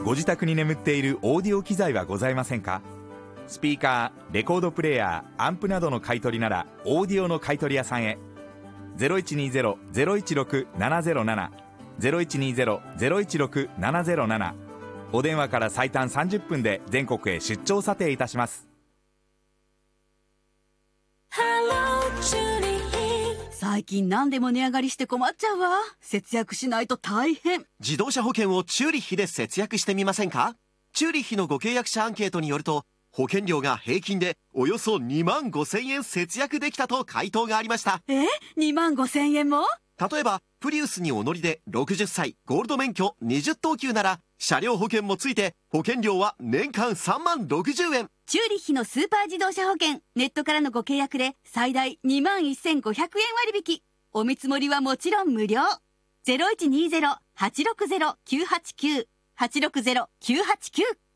ご自宅に眠っているオーディオ機材はございませんか？スピーカー、レコードプレーヤー、アンプなどの買い取りならオーディオの買い取り屋さんへ。0120-016-707 0120-016-707、お電話から最短30分で全国へ出張査定いたします。 最近何でも値上がりして困っちゃうわ。節約しないと大変。 自動車保険をチューリッヒで節約してみませんか？チューリッヒのご契約者アンケートによると、保険料が平均でおよそ2万5,000円節約できたと回答がありました。 2万5,000円も？ 例えばプリウスにお乗りで60歳ゴールド免許20等級なら、車両保険もついて保険料は年間3万60円。 チューリッヒのスーパー自動車保険、ネットからのご契約で最大2万1,500円割引。お見積もりはもちろん無料。0120-860-989 860-989